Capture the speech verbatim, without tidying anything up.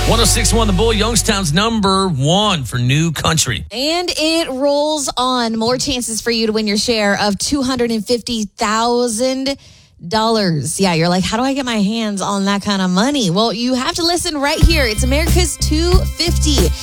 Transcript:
one oh six point one The Bull, Youngstown's number one for new country. And it rolls on. More chances for you to win your share of two hundred fifty thousand dollars. Yeah, you're like, how do I get my hands on that kind of money? Well, you have to listen right here. It's America's two fifty.